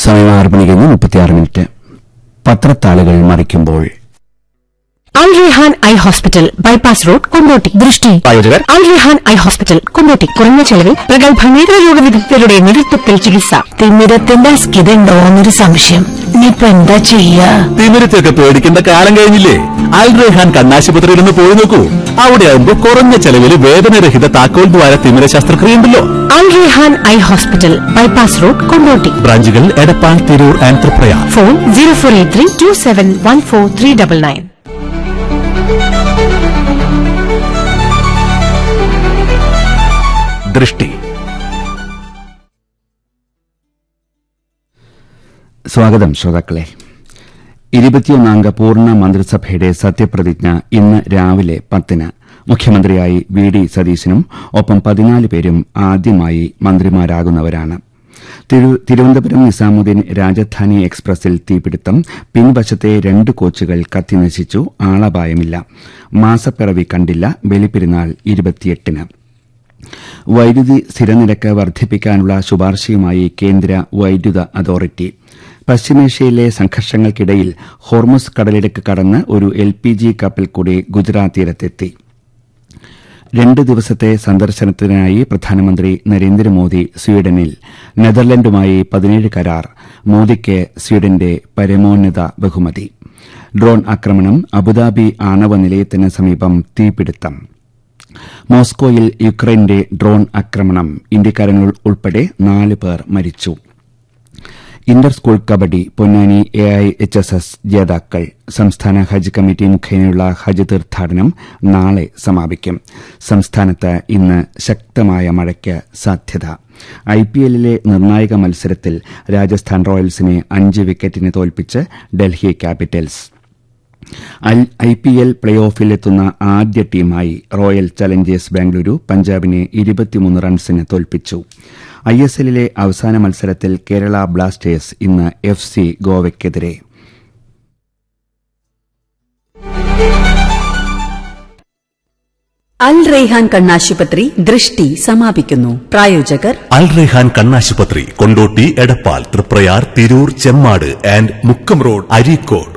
സമയം 6:36. പത്രത്താളുകൾ മറിക്കുമ്പോൾ അൽ Rehan eye hospital, bypass road, Kondotty. ദൃഷ്ടി ആയോജകർ അൽ Rehan eye hospital, Kondotty. കുറഞ്ഞ ചെലവിൽ പ്രഗത്ഭ നേത്രരോഗ വിദഗ്ധരുടെ നേതൃത്വത്തിൽ ചികിത്സ. തിമിരത്തിന്റെ അസ്കിതയുണ്ടോ എന്നൊരു സംശയം. ഇനിയിപ്പോ എന്താ ചെയ്യാ? തിമിരത്തൊക്കെ പേടിക്കേണ്ട കാലം കഴിഞ്ഞില്ലേ? അൽ റെഹാൻ കണ്ണാശുപത്രിയിൽ ഒന്ന് പോയി നോക്കൂ. അവിടെയാകുമ്പോ കുറഞ്ഞ ചെലവിൽ വേദനരഹിത താക്കോൽ ദ്വാര തിമിര ശസ്ത്രക്രിയ ഉണ്ടല്ലോ. അൽ Rehan eye hospital, bypass road, Kondotty. ബ്രാഞ്ചുകൾ എടപ്പാൾ, തിരൂർ ആൻഡ് തൃപ്രയാർ. ഫോൺ 0483271439. ദൃഷ്ടി. സ്വാഗതം ശ്രോതാക്കളെ. 21 പൂർണ്ണ മന്ത്രിസഭയുടെ സത്യപ്രതിജ്ഞ ഇന്ന് രാവിലെ 10-ന് മുഖ്യമന്ത്രിയായി വി.ഡി. സതീശനും ഒപ്പം 14 പേരും ആദ്യമായി മന്ത്രിമാരാകുന്നവരാണ്. തിരുവനന്തപുരം നിസാമുദ്ദീൻ രാജധാനി എക്സ്പ്രസിൽ തീപിടുത്തം. പിൻവശത്തെ 2 കോച്ചുകൾ കത്തിനശിച്ചു. ആളപായമില്ല. മാസപ്പിറവി കണ്ടില്ല. ബലിപ്പെരുന്നാൾ 28-ന്. വൈദ്യുതി സ്ഥിരനിരക്ക് വർദ്ധിപ്പിക്കാനുള്ള ശുപാർശയുമായി കേന്ദ്ര വൈദ്യുത അതോറിറ്റി. പശ്ചിമേഷ്യയിലെ സംഘർഷങ്ങൾക്കിടയിൽ ഹോർമുസ് കടലിടുക്ക് കടന്ന് ഒരു LPG കപ്പൽ കൂടി ഗുജറാത്ത് തീരത്തെത്തി. 2 ദിവസത്തെ സന്ദർശനത്തിനായി പ്രധാനമന്ത്രി നരേന്ദ്രമോദി സ്വീഡനിൽ. നെതർലൻഡുമായി 17 കരാർ. മോദിക്ക് സ്വീഡന്റെ പരമോന്നത ബഹുമതി. ഡ്രോൺ ആക്രമണം. അബുദാബി ആണവ നിലയത്തിന് സമീപം തീപിടുത്തം. മോസ്കോയിൽ യുക്രൈന്റെ ഡ്രോൺ ആക്രമണം. ഇന്ത്യക്കാരൻ ഉൾപ്പെടെ 4 പേർ മരിച്ചു. Inter school kabaddi Ponnani AIHSS ജേതാക്കൾ. സംസ്ഥാന ഹജ്ജ് കമ്മിറ്റി മുഖേനയുള്ള ഹജ്ജ് തീർത്ഥാടനം നാളെ സമാപിക്കും. സംസ്ഥാനത്ത് ഇന്ന് ശക്തമായ മഴയ്ക്ക് സാധ്യത. IPLലെ നിർണായക മത്സരത്തിൽ രാജസ്ഥാൻ റോയൽസിനെ 5 വിക്കറ്റിന് തോൽപ്പിച്ച് ഡൽഹി ക്യാപിറ്റൽസ്. IPL പ്ലേ ഓഫിലെത്തുന്ന ആദ്യ ടീമായി റോയൽ ചലഞ്ചേഴ്സ് ബാംഗ്ലൂരു പഞ്ചാബിനെ 23 റൺസിന് തോൽപ്പിച്ചു. ISLലെ അവസാന മത്സരത്തിൽ കേരള ബ്ലാസ്റ്റേഴ്സ് ഇന്ന് FC ഗോവയ്ക്കെതിരെ. അൽ റെയ്ഹാൻ കണ്ണാശുപത്രി ദൃഷ്ടി സമാപിക്കുന്നു. പ്രായോജകർ അൽ റെഹാൻ കണ്ണാശുപത്രി, കൊണ്ടോട്ടി, എടപ്പാൾ, തൃപ്രയാർ, തിരൂർ, ചെമ്മാട് ആൻഡ് മുക്കം റോഡ്, അരീക്കോട്.